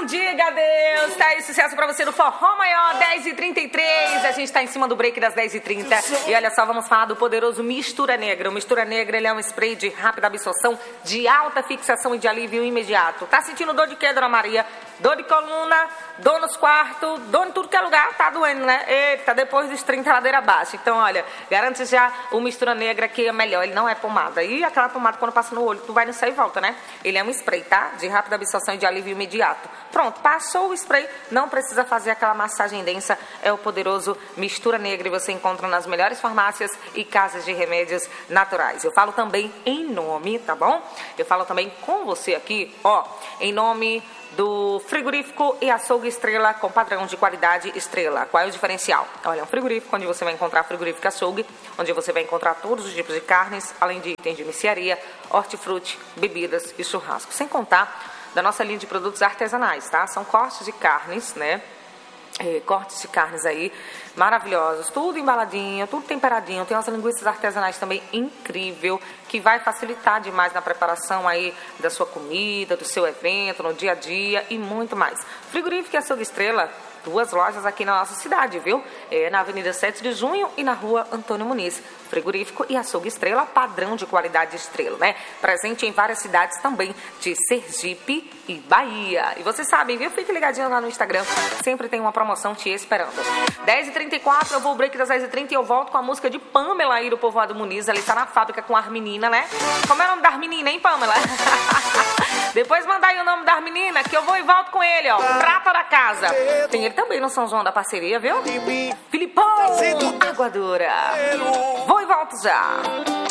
Não diga adeus, tá aí sucesso pra você no Forró Maior, 10h33, a gente tá em cima do break das 10h30 e olha só, vamos falar do poderoso Mistura Negra. O Mistura Negra, ele é um spray de rápida absorção, de alta fixação e de alívio imediato. Tá sentindo dor de quê, Dona Maria? Dor de coluna, dor nos quartos, dor em tudo que é lugar, tá doendo, né? Eita, depois dos 30 ladeira abaixo. Então, olha, garante já o Mistura Negra que é melhor, ele não é pomada. E aquela pomada quando passa no olho, tu vai no céu e volta, né? Ele é um spray, tá? De rápida absorção e de alívio imediato. Pronto, passou o spray, não precisa fazer aquela massagem densa, é o poderoso Mistura Negra e você encontra nas melhores farmácias e casas de remédios naturais. Eu falo também em nome, tá bom? Eu falo também com você aqui, ó, em nome do Frigorífico e Açougue Estrela com padrão de qualidade Estrela. Qual é o diferencial? Olha, é um frigorífico onde você vai encontrar frigorífico e açougue, onde você vai encontrar todos os tipos de carnes, além de itens de mercearia, hortifruti, bebidas e churrasco. Sem contar da nossa linha de produtos artesanais, tá? São cortes de carnes, né? Cortes de carnes aí maravilhosos, tudo embaladinho, tudo temperadinho. Tem umas linguiças artesanais também incrível, que vai facilitar demais na preparação aí da sua comida, do seu evento, no dia a dia e muito mais. Frigorífico e Açougue Estrela, 2 lojas aqui na nossa cidade, viu? Na Avenida 7 de Junho e na Rua Antônio Muniz. Frigorífico e Açougue Estrela, padrão de qualidade Estrela, né? Presente em várias cidades também de Sergipe e Bahia. E vocês sabem, viu? Fique ligadinho lá no Instagram, sempre tem uma promoção te esperando. 10h34, eu vou ao break das 10h30 e eu volto com a música de Pamela aí do Povoado Muniz. Ela está na fábrica com a menina, né? Como é o nome da menina, hein, Pamela? Depois manda aí o nome da menina que eu vou e volto com ele, ó. Prata da casa. Tem ele também no São João da Parceria, viu? Filipão, Água Dura. Vou e volto já.